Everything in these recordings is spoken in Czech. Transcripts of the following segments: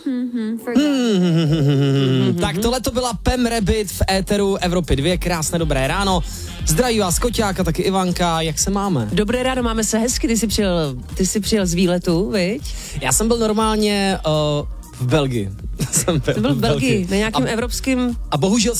Tak tohle to byla Pam Rabbit v éteru Evropy 2. Krásné dobré ráno. Zdraví vás Koťák a taky Ivanka, jak se máme? Dobré ráno, máme se hezky, ty jsi přijel z výletu, viď? Já jsem byl normálně v Belgii. To byl v Belgii, na nějakým evropským... A bohužel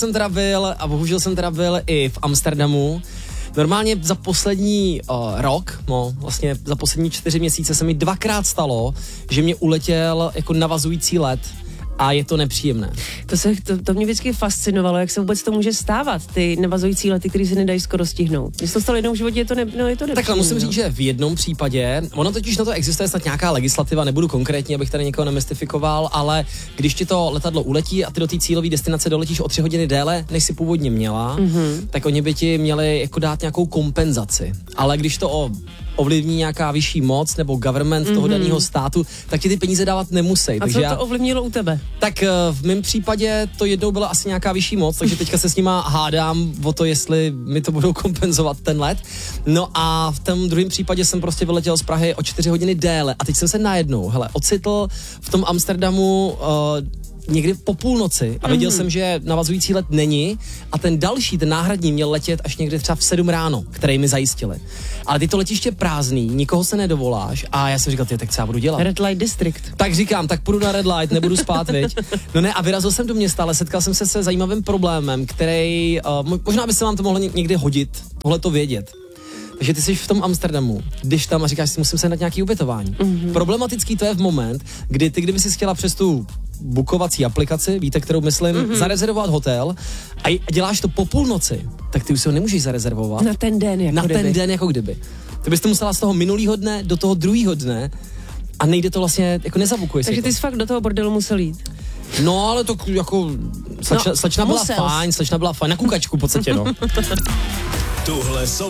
jsem teda byl i v Amsterdamu. Normálně za poslední rok, vlastně za poslední 4 měsíce se mi 2krát stalo, že mě uletěl jako navazující let a je to nepříjemné. To mě vždycky fascinovalo, jak se vůbec to může stávat, ty navazující lety, které se nedají skoro stihnout. Když to stalo jednou v životě, je to nepříjemné. Takhle musím říct, že v jednom případě, ono totiž na to existuje snad nějaká legislativa, nebudu konkrétní, abych tady někoho nemystifikoval, ale když ti to letadlo uletí a ty do té cílové destinace doletíš o 3 hodiny déle, než si původně měla, tak oni by ti měli jako dát nějakou kompenzaci. Ale když to ovlivní nějaká vyšší moc nebo government toho daného státu, tak ti ty peníze dávat nemusí. A co to ovlivnilo u tebe? Tak v mém případě to jednou byla asi nějaká vyšší moc, takže teďka se s nima hádám o to, jestli mi to budou kompenzovat ten let. No a v tom druhém případě jsem prostě vyletěl z Prahy o 4 hodiny déle a teď jsem se najednou, ocitl v tom Amsterdamu někdy po půlnoci a viděl jsem, že navazující let není a ten další, ten náhradní měl letět až někdy třeba v 7 ráno, který mi zajistili. Ale ty to letiště prázdný, nikoho se nedovoláš a já jsem říkal, tak co já budu dělat? Red Light District. Tak říkám, tak půjdu na Red Light, nebudu spát, viď? No ne, a vyrazil jsem do města, ale setkal jsem se se zajímavým problémem, který, možná by se vám to mohlo někdy hodit, tohle to vědět. Takže ty jsi v tom Amsterdamu, když tam a říkáš si, musím se na nějaký ubytování. Problematický to je v moment, kdy ty, kdyby si chtěla přes tu bookovací aplikaci, víte, kterou myslím, zarezervovat hotel a děláš to po půlnoci, tak ty už si ho nemůžeš zarezervovat. Na ten den, jako kdyby. Ty bys to musela z toho minulýho dne do toho druhýho dne a nejde to vlastně, jako nezabukuješ. Takže ty jsi fakt do toho bordelu musel jít. No, ale to jako slečna byla fajn, na kukačku v podstatě, no. Tuhle